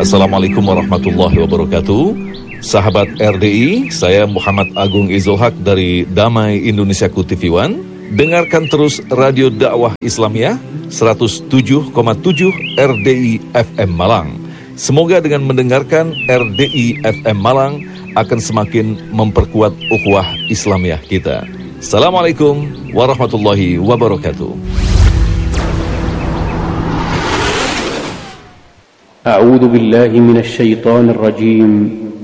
Assalamualaikum warahmatullahi wabarakatuh. Sahabat RDI, saya Muhammad Agung Izulhaq dari Damai Indonesiaku TV One. Dengarkan terus Radio Dakwah Islamiyah 107,7 RDI FM Malang. Semoga dengan mendengarkan RDI FM Malang akan semakin memperkuat ukhuwah Islamiyah kita. Assalamualaikum warahmatullahi wabarakatuh. أعوذ بالله من الشيطان الرجيم